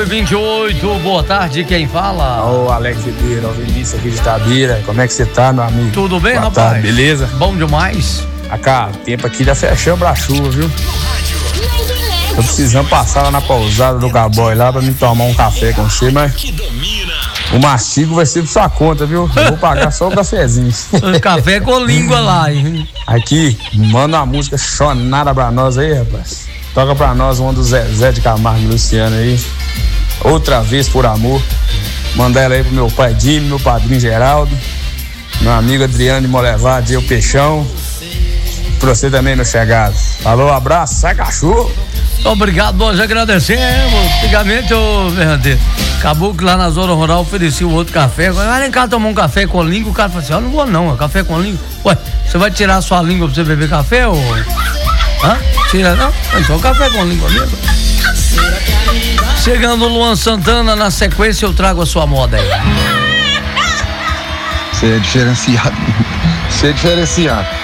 5h28, boa tarde, quem fala? Ô, Alex Ribeiro, o Vinícius aqui de Itabira. Como é que você tá, meu amigo? Tudo bem, boa rapaz? Tarde, beleza? Bom demais. Cá, o tempo aqui já fechando pra chuva, viu? Tô precisando passar lá na pousada do Cowboy lá pra me tomar um café com você, mas o mastigo vai ser por sua conta, viu? Eu vou pagar só o cafezinho. Café com língua lá, hein? Aqui, manda uma música chonada pra nós aí, rapaz. Toca pra nós uma do Zé de Camargo e Luciano aí. Outra vez por amor. Manda ela aí pro meu pai Dino, meu padrinho Geraldo, meu amigo Adriano de Molevade, eu Peixão. Pra você também, meu chegado. Falou, abraço, sai cachorro. Obrigado, nós agradecemos. Antigamente, ô Verdadeiro, acabou que lá na zona rural oferecia o outro café. Vai lá em casa tomar um café com língua. O cara falou assim: eu não vou não, é café com língua. Ué, você vai tirar a sua língua pra você beber café ou. Hã? Tira não? Então café com língua mesmo. Chegando o Luan Santana, na sequência eu trago a sua moda aí. Você é diferenciado. Você é diferenciado.